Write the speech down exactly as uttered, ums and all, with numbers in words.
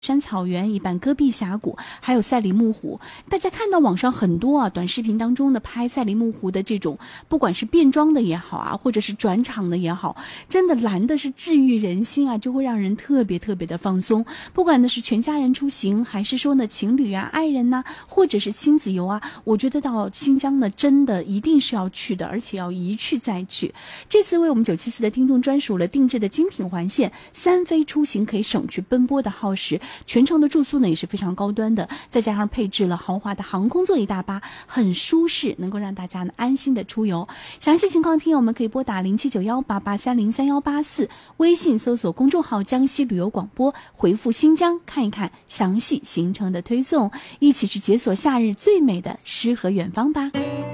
山草原、一半戈壁峡谷，还有赛里木湖。大家看到网上很多啊短视频当中的拍赛里木湖的这种，不管是变装的也好啊，或者是转场的也好，真的蓝的是治愈人心啊，就会让人特别特别的放松。不管呢是全家人出行，还是说呢情侣啊、爱人呐、啊，或者是亲子游啊，我觉得到新疆呢真的一定是要去的，而且要一去再去。这次为我们九七四的听众专属了定制的精品环线，三飞出行可以省去奔波的耗时。全程的住宿呢也是非常高端的，再加上配置了豪华的航空座椅大巴，很舒适，能够让大家呢安心的出游。详细情况听友们可以拨打零七九幺八八三零三幺八四，微信搜索公众号江西旅游广播，回复新疆看一看详细行程的推送，一起去解锁夏日最美的诗和远方吧。